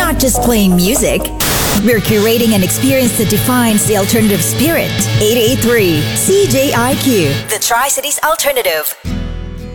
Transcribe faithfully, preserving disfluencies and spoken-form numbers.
not just playing music, we're curating an experience that defines the alternative spirit. eight eight three C J I Q, the Tri-Cities Alternative.